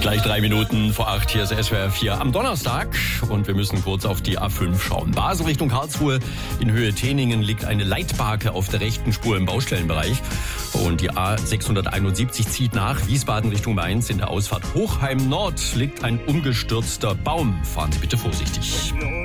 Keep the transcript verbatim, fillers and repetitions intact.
Gleich drei Minuten vor acht, hier ist S W R vier am Donnerstag und wir müssen kurz auf die A fünf schauen. Basel Richtung Karlsruhe in Höhe Teningen liegt eine Leitbarke auf der rechten Spur im Baustellenbereich und die A sechshunderteinundsiebzig zieht nach. Wiesbaden Richtung Mainz in der Ausfahrt Hochheim Nord liegt ein umgestürzter Baum. Fahren Sie bitte vorsichtig.